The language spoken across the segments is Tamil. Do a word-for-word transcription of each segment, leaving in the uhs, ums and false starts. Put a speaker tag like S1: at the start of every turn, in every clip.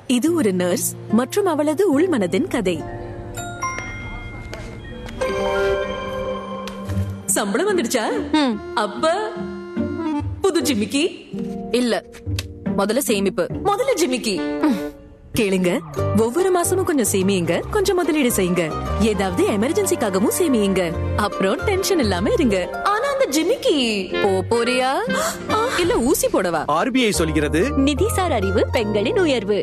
S1: இது ஒரு நர்ஸ் மற்றும் அவளது உள்மனதின் கதை. சம்பளம் வந்துடுச்சா? அப்ப புது ஜிமிக்கி
S2: இல்ல, முதல்ல சேமிப்பு.
S1: முதல்ல ஜிமிக்கி. கேளுங்க, ஒவ்வொரு மாசமும் கொஞ்சம் சேமியுங்க, கொஞ்சம் முதலீடு செய்யுங்க. ஏதாவது எமர்ஜென்சிக்காகவும் சேமியுங்க. அப்புறம் டென்ஷன் இல்லாம இருங்க. ஆனா அந்த ஜிமிக்கி
S2: போ போறியா
S1: இல்ல ஊசி போடவா?
S3: ஆர்பிஐ சொல்கிறது,
S1: நிதிசார் அறிவு பெண்களின் உயர்வு.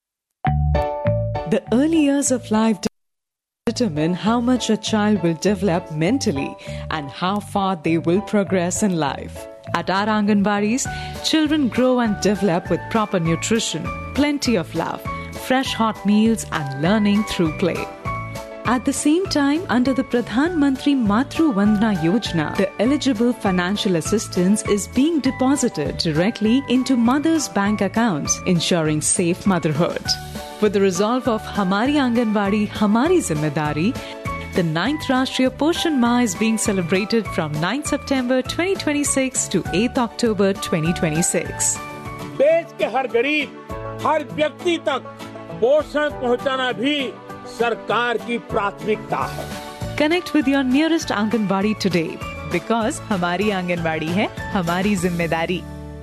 S4: The early years of life determine how much a child will develop mentally and how far they will progress in life. At our Anganwadis, children grow and develop with proper nutrition, plenty of love, fresh hot meals and learning through play. At the same time, under the Pradhan Mantri Matru Vandana Yojana, the eligible financial assistance is being deposited directly into mothers' bank accounts, ensuring safe motherhood. With the resolve of Hamari Anganwadi, Hamari Zimmedari, the ninth Rashtriya Poshan Ma is being celebrated from ninth September twenty twenty-six to eighth October twenty twenty-six.
S5: देश के हर गरीब, हर व्यक्ति तक पोषण पहुंचाना भी सरकार की प्राथमिकता है.
S4: Connect with your nearest Anganwadi today because Hamari Anganwadi hai Hamari Zimmedari.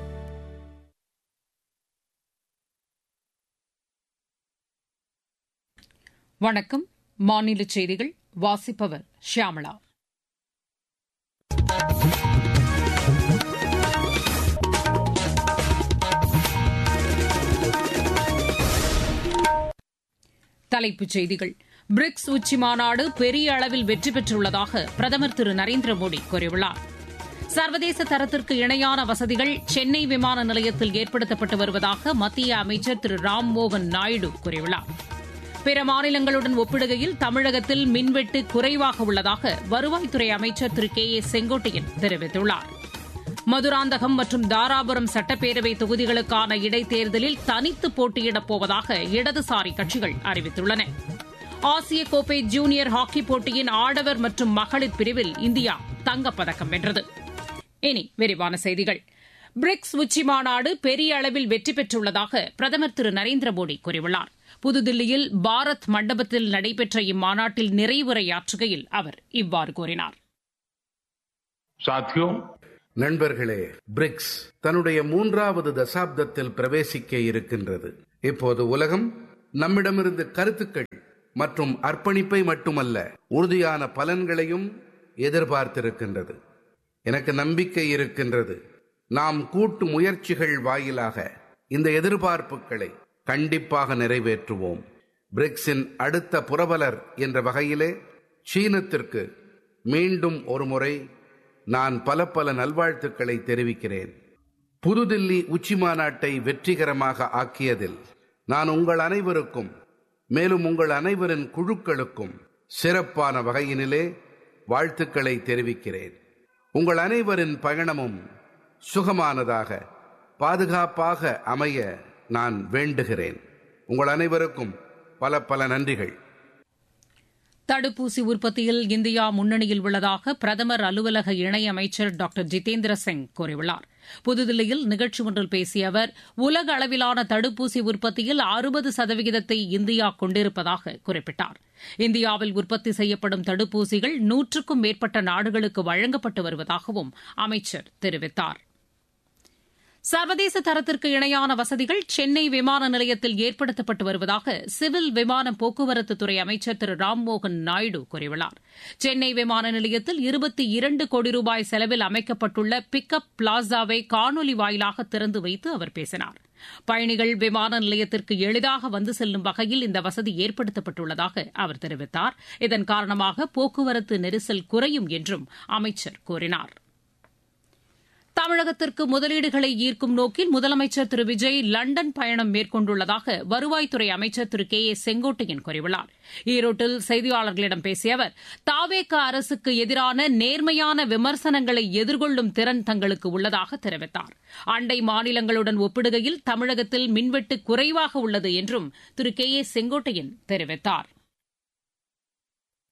S6: வணக்கம். மாநில செய்திகள் வாசிப்பவர் ஷியாமளா. தலைப்புச் செய்திகள். பிரிக்ஸ் உச்சி மாநாடு பெரிய அளவில் வெற்றி பெற்றுள்ளதாக பிரதமர் திரு நரேந்திர மோடி கூறியுள்ளார். சர்வதேச தரத்திற்கு இணையான வசதிகள் சென்னை விமான நிலையத்தில் ஏற்படுத்தப்பட்டு வருவதாக மத்திய அமைச்சர் திரு ராம்மோகன் நாயுடு கூறியுள்ளார். பிற மாநிலங்களுடன் ஒப்பிடுகையில் தமிழகத்தில் மின்வெட்டு குறைவாக உள்ளதாக வருவாய்த்துறை அமைச்சர் திரு கே ஏ செங்கோட்டையன் தெரிவித்துள்ளார். மதுராந்தகம் மற்றும் தாராபுரம் சட்டப்பேரவை தொகுதிகளுக்கான இடைத்தேர்தலில் தனித்து போட்டியிடப் போவதாக இடதுசாரி கட்சிகள் அறிவித்துள்ளன. ஆசிய கோப்பை ஜூனியர் ஹாக்கி போட்டியின் ஆடவர் மற்றும் மகளிர் பிரிவில் இந்தியா தங்கப்பதக்கம் வென்றது. இனி விரிவான செய்திகள். பிரிக்ஸ் உச்சி மாநாடு பெரிய அளவில் வெற்றி பெற்றுள்ளதாக பிரதமர் திரு நரேந்திர மோடி கூறியுள்ளார். புதுதில்லியில் பாரத் மண்டபத்தில் நடைபெற்ற இம்மாநாட்டில் நிறைவுரையாற்றுகையில் அவர் இவ்வாறு கூறினார்.
S7: நண்பர்களே, பிரிக்ஸ் தன்னுடைய மூன்றாவது தசாப்தத்தில் பிரவேசிக்க இருக்கின்றது. இப்போது உலகம் நம்மிடமிருந்து கருத்துக்கள் மற்றும் அர்ப்பணிப்பை மட்டுமல்ல, உறுதியான பலன்களையும் எதிர்பார்த்திருக்கின்றது. எனக்கு நம்பிக்கை இருக்கின்றது. நாம் கூட்டு முயற்சிகள் வாயிலாக இந்த எதிர்பார்ப்புகளை கண்டிப்பாக நிறைவேற்றுவோம். பிரிக்ஸின் அடுத்த புரவலர் என்ற வகையிலே சீனத்திற்கு மீண்டும் ஒருமுறை நான் பல பல நல்வாழ்த்துக்களை தெரிவிக்கிறேன். புதுதில்லி உச்சி மாநாட்டை வெற்றிகரமாக ஆக்கியதில் நான் உங்கள் அனைவருக்கும், மேலும் உங்கள் அனைவரின் குழுக்களுக்கும் சிறப்பான வகையினிலே வாழ்த்துக்களை தெரிவிக்கிறேன். உங்கள் அனைவரின் பயணமும் சுகமானதாக, பாதுகாப்பாக அமைய நான் வேண்டுகிறேன். உங்கள் அனைவருக்கும் பல பல நன்றிகள்.
S6: தடுப்பூசி உற்பத்தியில் இந்தியா முன்னணியில் உள்ளதாக பிரதமர் அலுவலக இணையமைச்சர் டாக்டர் ஜிதேந்திர சிங் கூறியுள்ளார். புதுதில்லியில் நிகழ்ச்சி ஒன்றில் பேசிய அவர், உலக அளவிலான தடுப்பூசி உற்பத்தியில் அறுபது சதவிகிதத்தை இந்தியா கொண்டிருப்பதாக குறிப்பிட்டார். இந்தியாவில் உற்பத்தி செய்யப்படும் தடுப்பூசிகள் நூற்றுக்கும் மேற்பட்ட நாடுகளுக்கு வழங்கப்பட்டு வருவதாகவும் அமைச்சர் தெரிவித்தார். சர்வதேச தரத்திற்கு இணையான வசதிகள் சென்னை விமான நிலையத்தில் ஏற்படுத்தப்பட்டு வருவதாக சிவில் விமான போக்குவரத்துத்துறை அமைச்சர் திரு ராம்மோகன் நாயுடு கூறியுள்ளார். சென்னை விமான நிலையத்தில் இருபத்தி இரண்டு கோடி ரூபாய் செலவில் அமைக்கப்பட்டுள்ள பிக்கப் பிளாசாவை காணொலி வாயிலாக திறந்து வைத்து அவர் பேசினார். பயணிகள் விமான நிலையத்திற்கு எளிதாக வந்து செல்லும் வகையில் இந்த வசதி ஏற்படுத்தப்பட்டுள்ளதாக அவர் தெரிவித்தார். இதன் காரணமாக போக்குவரத்து நெரிசல் குறையும் என்றும் அமைச்சர் கூறினார். தமிழகத்திற்கு முதலீடுகளை ஈர்க்கும் நோக்கில் முதலமைச்சர் திரு விஜய் லண்டன் பயணம் மேற்கொண்டுள்ளதாக வருவாய்த்துறை அமைச்சர் திரு கே ஏ செங்கோட்டையன் கூறியுள்ளார். ஈரோட்டில் செய்தியாளர்களிடம் பேசிய அவர், தாவேக அரசுக்கு எதிரான நேர்மையான விமர்சனங்களை எதிர்கொள்ளும் திறன் தங்களுக்கு உள்ளதாக தெரிவித்தார். அண்டை மாநிலங்களுடன் ஒப்பிடுகையில் தமிழகத்தில் மின்வெட்டு குறைவாக உள்ளது என்றும் திரு கே ஏ செங்கோட்டையன் தெரிவித்தார்.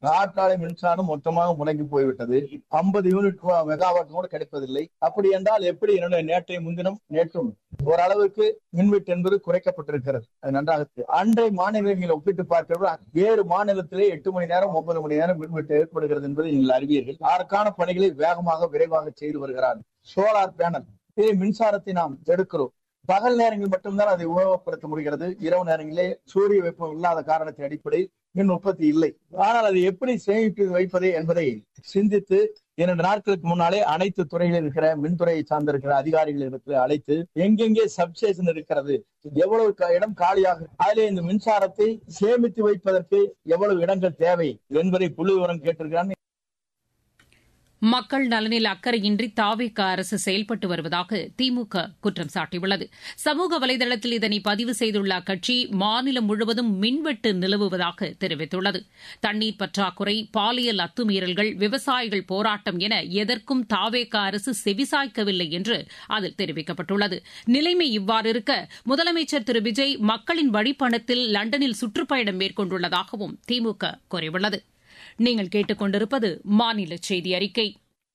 S3: காற்றாலை மின்சாரம் மொத்தமாக முடங்கி போய்விட்டது. ஐம்பது யூனிட் மெகாவாட் கூட கிடைப்பதில்லை. அப்படி என்றால் எப்படி என்னுடைய நேற்றைய முன்தினம் நேற்றும் ஓரளவுக்கு மின்வெட்டு என்பது குறைக்கப்பட்டிருக்கிறது. அது நன்றாக அன்றைய மாநிலங்களை ஒப்பிட்டு பார்க்கிறோம். வேறு மாநிலத்திலே எட்டு மணி நேரம் ஒன்பது மணி நேரம் மின்வெட்டு ஏற்படுகிறது என்பதை நீங்கள் அறிவீர்கள். அதற்கான பணிகளை வேகமாக விரைவாக செய்து வருகிறார். சோலார் பேனல் மின்சாரத்தை நாம் எடுக்கிறோம். பகல் நேரங்களில் மட்டும்தான் அதை உபயோகப்படுத்த முடிகிறது. இரவு நேரங்களிலே சூரிய வெப்பம் இல்லாத காரணத்தின் அடிப்படை மின் உற்பத்தி இல்லை. ஆனால் அதை எப்படி சேமித்து வைப்பது என்பதை சிந்தித்து இரண்டு நாட்களுக்கு முன்னாலே அனைத்து துறைகளில் இருக்கிற மின்துறையை சார்ந்திருக்கிற அதிகாரிகள் இடத்துல அழைத்து எங்கெங்கே சப்ஸ்டேஷன் இருக்கிறது, எவ்வளவு இடம் காலியாக, அதிலே இந்த மின்சாரத்தை சேமித்து வைப்பதற்கு எவ்வளவு இடங்கள் தேவை என்பதை புள்ளி விவரம் கேட்டிருக்கிறான்.
S6: மக்கள் நலனில் அக்கறையின்றி தாவேக அரசு செயல்பட்டு வருவதாக திமுக குற்றம் சாட்டியுள்ளது. சமூக வலைதளத்தில் இதனை பதிவு செய்துள்ள அக்கட்சி மாநிலம் முழுவதும் மின்வெட்டு நிலவுவதாக தெரிவித்துள்ளது. தண்ணீர் பற்றாக்குறை, பாலியல் அத்துமீறல்கள், விவசாயிகள் போராட்டம் என எதற்கும் தாவேக அரசு செவிசாய்க்கவில்லை என்று அதில் தெரிவிக்கப்பட்டுள்ளது. நிலைமை இவ்வாறு இருக்க முதலமைச்சர் திரு விஜய் மக்களின் வழிப்பணத்தில் லண்டனில் சுற்றுப்பயணம் மேற்கொண்டுள்ளதாகவும் திமுக கூறியுள்ளது. நீங்கள் கேட்டுக் கொண்டிருப்பது மாநில செய்தி அறிக்கை.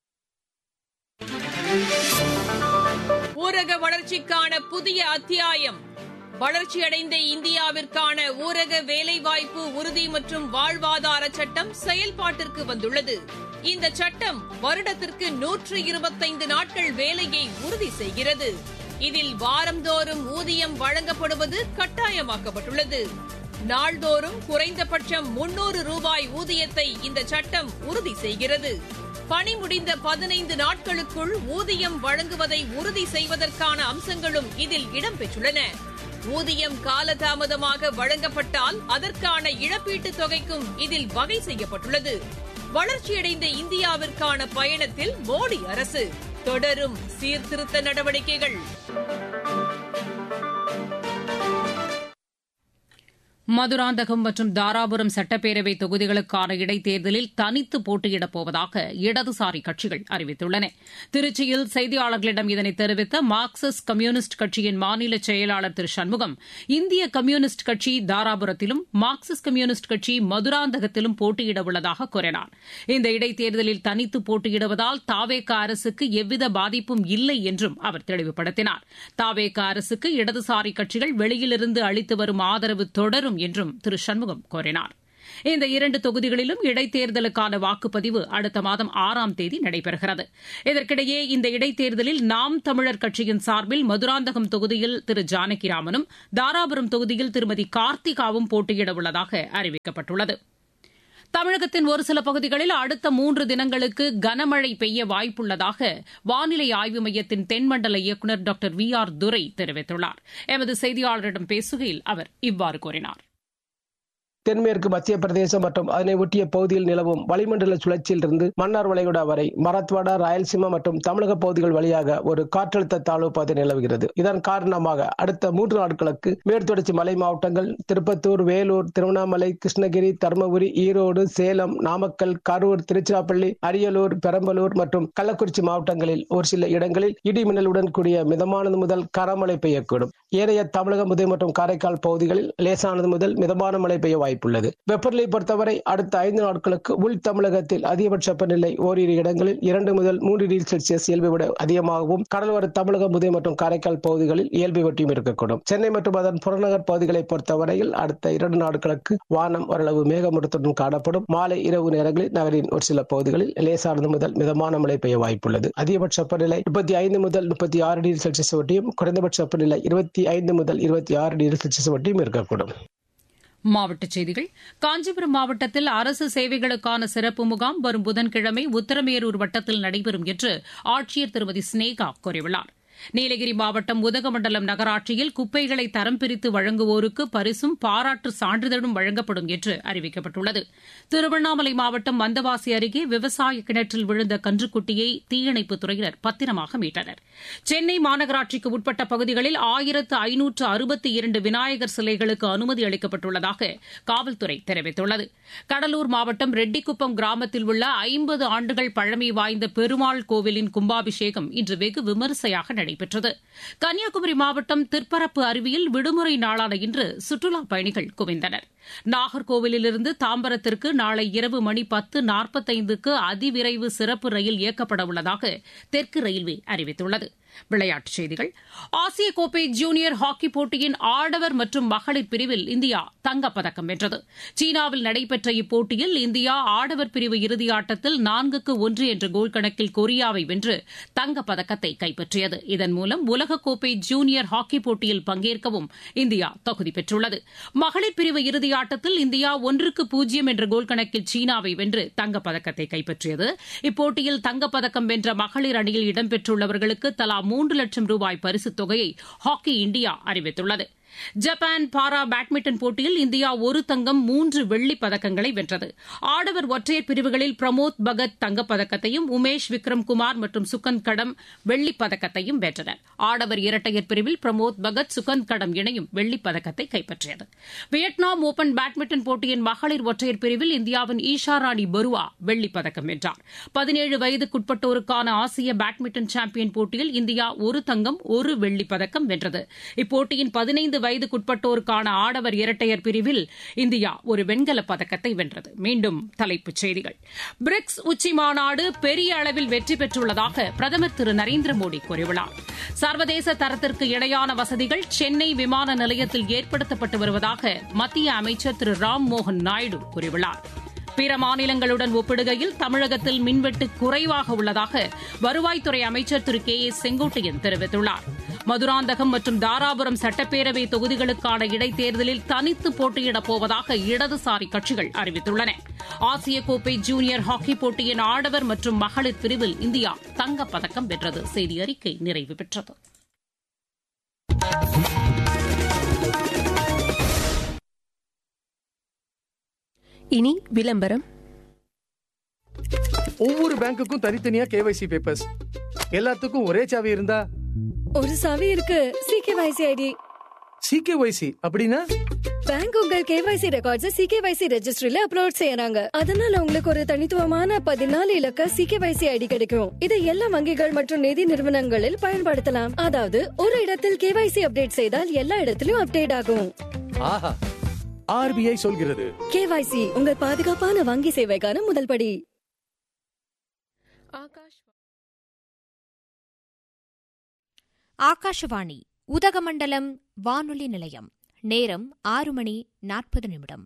S8: ஊரக வளர்ச்சிக்கான புதிய அத்தியாயம். வளர்ச்சியடைந்த இந்தியாவிற்கான ஊரக வேலைவாய்ப்பு உறுதி மற்றும் வாழ்வாதார சட்டம் செயல்பாட்டிற்கு வந்துள்ளது. இந்த சட்டம் வருடத்திற்கு நூற்று இருபத்தைந்து நாட்கள் வேலையை உறுதி செய்கிறது. இதில் வாரந்தோறும் ஊதியம் வழங்கப்படுவது கட்டாயமாக்கப்பட்டுள்ளது. நாள்தோறும் குறைந்தபட்சம் முன்னூறு ரூபாய் ஊதியத்தை இந்த சட்டம் உறுதி செய்கிறது. பணி முடிந்த பதினைந்து நாட்களுக்குள் ஊதியம் வழங்குவதை உறுதி செய்வதற்கான அம்சங்களும் இதில் இடம்பெற்றுள்ளன. ஊதியம் காலதாமதமாக வழங்கப்பட்டால் அதற்கான இழப்பீட்டுத் தொகைக்கும் இதில் வகை செய்யப்பட்டுள்ளது. வளர்ச்சியடைந்த இந்தியாவிற்கான பயணத்தில் மோடி அரசு தொடரும் சீர்திருத்த நடவடிக்கைகள்.
S6: மதுராந்தகம் மற்றும் தாராபுரம் சட்டப்பேரவை தொகுதிகளுக்கான இடைத்தேர்தலில் தனித்து போட்டியிடப் போவதாக இடதுசாரி கட்சிகள் அறிவித்துள்ளன. திருச்சியில் செய்தியாளர்களிடம் இதனை தெரிவித்த மார்க்சிஸ்ட் கம்யூனிஸ்ட் கட்சியின் மாநில செயலாளர் திரு சண்முகம், இந்திய கம்யூனிஸ்ட் கட்சி தாராபுரத்திலும் மார்க்சிஸ்ட் கம்யூனிஸ்ட் கட்சி மதுராந்தகத்திலும் போட்டியிட உள்ளதாக கூறினார். இந்த இடைத்தேர்தலில் தனித்து போட்டியிடுவதால் தாவேக அரசுக்கு எவ்வித பாதிப்பும் இல்லை என்றும் அவர் தெளிவுபடுத்தினார். தாவேக அரசுக்கு இடதுசாரி கட்சிகள் வெளியிலிருந்து அளித்து வரும் ஆதரவு தொடரும் என்றும் திரு சண்முகம் கூறினார். இந்த இரண்டு தொகுதிகளிலும் இடைத்தேர்தலுக்கான வாக்குப்பதிவு அடுத்த மாதம் ஆறாம் தேதி நடைபெறுகிறது. இதற்கிடையே இந்த இடைத்தேர்தலில் நாம் தமிழர் கட்சியின் சார்பில் மதுராந்தகம் தொகுதியில் திரு ஜானகிராமனும் தாராபுரம் தொகுதியில் திருமதி கார்த்திகாவும் போட்டியிட உள்ளதாக அறிவிக்கப்பட்டுள்ளது. தமிழகத்தின் ஒரு சில பகுதிகளில் அடுத்த மூன்று தினங்களுக்கு கனமழை பெய்ய வாய்ப்புள்ளதாக வானிலை ஆய்வு மையத்தின் தென்மண்டல இயக்குநர் டாக்டர் வி ஆர் துரை தெரிவித்துள்ளார். எமது செய்தியாளரிடம் பேசுகையில் அவர் இவ்வாறு கூறினார்.
S9: தென்மேற்கு மத்திய பிரதேசம் மற்றும் அதனை ஒட்டிய பகுதியில் நிலவும் வளிமண்டல சுழற்சியிலிருந்து மன்னார் வளைகுடா வரை மராத்வாடா, ராயல்சீமா மற்றும் தமிழக பகுதிகள் வழியாக ஒரு காற்றழுத்த தாழ்வு பாதை நிலவுகிறது. இதன் காரணமாக அடுத்த மூன்று நாட்களுக்கு மேற்குத்தொடர்ச்சி மலை மாவட்டங்கள், திருப்பத்தூர், வேலூர், திருவண்ணாமலை, கிருஷ்ணகிரி, தருமபுரி, ஈரோடு, சேலம், நாமக்கல், கரூர், திருச்சிராப்பள்ளி, அரியலூர், பெரம்பலூர் மற்றும் கள்ளக்குறிச்சி மாவட்டங்களில் ஒரு சில இடங்களில் இடி மின்னலுடன் கூடிய மிதமானது முதல் கனமழை பெய்யக்கூடும். ஏனைய தமிழகம், புதுவை மற்றும் காரைக்கால் பகுதிகளில் லேசானது முதல் மிதமான மழை பெய்ய வாய்ப்புள்ளது. வெப்பநிலை பொறுத்தவரை அடுத்த ஐந்து நாட்களுக்கு உள் தமிழகத்தில் அதிகபட்ச வெப்பநிலை ஓரிரு இடங்களில் இரண்டு முதல் மூன்று டிகிரி செல்சியஸ் இயல்பை விட அதிகமாகவும், கடலோர தமிழகம், புதுவை மற்றும் காரைக்கால் பகுதிகளில் இயல்பை ஒட்டியும் இருக்கக்கூடும். சென்னை மற்றும் அதன் புறநகர் பகுதிகளை பொறுத்தவரையில் அடுத்த இரண்டு நாட்களுக்கு வானம் ஓரளவு மேகமூட்டத்துடன் காணப்படும். மாலை இரவு நேரங்களில் நகரின் ஒரு சில பகுதிகளில் லேசானது முதல் மிதமான மழை பெய்ய வாய்ப்புள்ளது. அதிகபட்ச வெப்பநிலை முப்பத்தி ஐந்து முதல் முப்பத்தி ஆறு டிகிரி செல்சியஸ் ஒட்டியும், குறைந்தபட்ச வெப்பநிலை இருபத்தி ஐந்து முதல் இருபத்தி ஆறு டிகிரி செல்சியஸ் ஒட்டியும் இருக்கக்கூடும்.
S6: மாவட்டச் செய்திகள். காஞ்சிபுரம் மாவட்டத்தில் அரசு சேவைகளுக்கான சிறப்பு முகாம் வரும் புதன்கிழமை உத்தரமேரூர் வட்டத்தில் நடைபெறும் என்று ஆட்சியர் திருமதி ஸ்னேகா கூறியுள்ளார். நீலகிரி மாவட்டம் உதகமண்டலம் நகராட்சியில் குப்பைகளை தரம் பிரித்து வழங்குவோருக்கு பரிசும் பாராட்டு சான்றிதழும் வழங்கப்படும் என்று அறிவிக்கப்பட்டுள்ளது. திருவண்ணாமலை மாவட்டம் மந்தவாசி அருகே விவசாய கிணற்றில் விழுந்த கன்றுக்குட்டியை தீயணைப்புத் துறையினர் பத்திரமாக மீட்டனர். சென்னை மாநகராட்சிக்கு உட்பட்ட பகுதிகளில் ஆயிரத்து ஐநூற்று அறுபத்தி இரண்டு விநாயகர் சிலைகளுக்கு அனுமதி அளிக்கப்பட்டுள்ளதாக காவல்துறை தெரிவித்துள்ளது. கடலூர் மாவட்டம் ரெட்டிக்குப்பம் கிராமத்தில் உள்ள ஐம்பது ஆண்டுகள் பழமை வாய்ந்த பெருமாள் கோவிலின் கும்பாபிஷேகம் இன்று வெகு விமரிசையாக நடைபெற்றது. நடைபெற்றது. கன்னியாகுமரி மாவட்டம் திற்பரப்பு அருவியில் விடுமுறை நாளான இன்று சுற்றுலாப் பயணிகள் குவிந்தனர். நாகர்கோவிலிருந்து தாம்பரத்திற்கு நாளை இரவு மணி பத்து நாற்பத்தைந்துக்கு அதிவிரைவு சிறப்பு ரயில் இயக்கப்பட உள்ளதாக தெற்கு ரயில்வே அறிவித்துள்ளது. விளையாட்டுச் செய்திகள். ஆசிய கோப்பை ஜூனியர் ஹாக்கி போட்டியின் ஆடவர் மற்றும் மகளிர் பிரிவில் இந்தியா தங்கப்பதக்கம் வென்றது. சீனாவில் நடைபெற்ற இப்போட்டியில் இந்தியா ஆடவர் பிரிவு இறுதியாட்டத்தில் நான்குக்கு ஒன்று என்ற கோல் கணக்கில் கொரியாவை வென்று தங்கப்பதக்கத்தை கைப்பற்றியது. இதன் மூலம் உலகக்கோப்பை ஜூனியர் ஹாக்கி போட்டியில் பங்கேற்கவும் இந்தியா தகுதி பெற்றுள்ளது. மகளிர் பிரிவு இறுதியாட்டத்தில் இந்தியா ஒன்றுக்கு பூஜ்ஜியம் என்ற கோல் கணக்கில் சீனாவை வென்று தங்கப்பதக்கத்தை கைப்பற்றியது. இப்போட்டியில் தங்கப்பதக்கம் வென்ற மகளிர் அணியில் இடம்பெற்றுள்ளவர்களுக்கு தலா மூன்று லட்சம் ரூபாய் பரிசுத் தொகையை ஹாக்கி இந்தியா அறிவித்துள்ளது. ஜப்பான் பாரா பேட்மிண்டன் போட்டியில் இந்தியா ஒரு தங்கம் மூன்று வெள்ளிப் பதக்கங்களை வென்றது. ஆடவர் ஒற்றையர் பிரிவுகளில் பிரமோத் பகத் தங்கப்பதக்கத்தையும் உமேஷ் விக்ரம் குமார் மற்றும் சுகந்த் கடம் வெள்ளிப் பதக்கத்தையும் வென்றனர். ஆடவர் இரட்டையர் பிரிவில் பிரமோத் பகத் சுகந்த் கடம் இணையும் வெள்ளிப் பதக்கத்தை கைப்பற்றியது. வியட்நாம் ஓபன் பேட்மிண்டன் போட்டியின் மகளிர் ஒற்றையர் பிரிவில் இந்தியாவின் ஈஷா ராணி பருவா வெள்ளிப் பதக்கம் வென்றார். பதினேழு வயதுக்குட்பட்டோருக்கான ஆசிய பேட்மிண்டன் சாம்பியன் போட்டியில் இந்தியா ஒரு தங்கம் ஒரு வெள்ளிப் பதக்கம் வென்றது. இப்போட்டியின் பதினைந்து வயதுக்குட்பட்டோருக்கான ஆடவர் இரட்டையர் பிரிவில் இந்தியா ஒரு வெண்கலப் பதக்கத்தை வென்றது. மீண்டும் தலைப்புச் செய்திகள். பிரிக்ஸ் உச்சி மாநாடு பெரிய அளவில் வெற்றி பெற்றுள்ளதாக பிரதமர் திரு நரேந்திர மோடி கூறியுள்ளார். சர்வதேச தரத்திற்கு இணையான வசதிகள் சென்னை விமான நிலையத்தில் ஏற்படுத்தப்பட்டு வருவதாக மத்திய அமைச்சர் திரு ராம் மோகன் நாயுடு கூறியுள்ளார். பிற மாநிலங்களுடன் ஒப்பிடுகையில் தமிழகத்தில் மின்வெட்டு குறைவாக உள்ளதாக வருவாய்த்துறை அமைச்சர் திரு கே ஏ செங்கோட்டையன் தெரிவித்துள்ளார். மதுராந்தகம் மற்றும் தாராபுரம் சட்டப்பேரவை தொகுதிகளுக்கான இடைத்தேர்தலில் தனித்து போட்டியிடப் போவதாக இடதுசாரி கட்சிகள் அறிவித்துள்ளன. ஆசிய கோப்பை ஜூனியர் ஹாக்கி போட்டியின் ஆடவர் மற்றும் மகளிர் பிரிவில் இந்தியா தங்கப்பதக்கம் வென்றது. செய்தி அறிக்கை நிறைவு பெற்றது.
S2: இனி விளம்பரம்.
S10: ஒவ்வொரு பேங்குக்கும் தனித்தனியா கேவைசி பேப்பர்ஸ், எல்லாத்துக்கும் ஒரே சாவி இருந்தா
S11: ஒரு சாவி இருக்கு. CKYC ID.
S10: சிகேவைசி அப்படின்னா
S11: பேங்க் உங்கள் கேவைசி ரெக்கார்ட்ஸ் சிகேவைசி ரெஜிஸ்ட்ரியில அப்லோட் செய்யறாங்க. அதனால உங்களுக்கு ஒரு தனித்துவமான பதினாலு இலக்க சிகேவைசி ஐடி கிடைக்கும். இதை எல்லா வங்கிகள் மற்றும் நிதி நிறுவனங்களில் பயன்படுத்தலாம். அதாவது ஒரு இடத்தில் கேவைசி அப்டேட் செய்தால் எல்லா இடத்திலும் அப்டேட் ஆகும்.
S10: ஆஹா, ஆர்பிஐ சொல்கிறது.
S11: கேவைசி உங்கள் பாதுகாப்பான வங்கி சேவைக்கான முதல் படி.
S12: ஆகாஷவாணி உதகமண்டலம் வானொலி நிலையம். நேரம் ஆறு மணி நாற்பது நிமிடம்.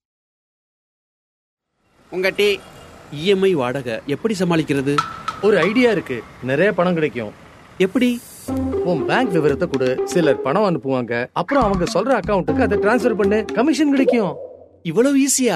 S13: உங்க டீ இஎம்ஐ வாடகை எப்படி சமாளிக்கிறது?
S10: ஒரு ஐடியா இருக்கு. நிறைய பணம் கிடைக்கும்.
S13: எப்படி?
S10: உன் பேங்க் விவரத்தை கொடு. சிலர் பணம் அனுப்புவாங்க, அப்புறம் அவங்க சொல்ற அக்கவுண்ட்டுக்கு அதை டிரான்ஸ்ஃபர் பண்ணு, கமிஷன் கிடைக்கும்.
S13: இவ்வளவு ஈஸியா?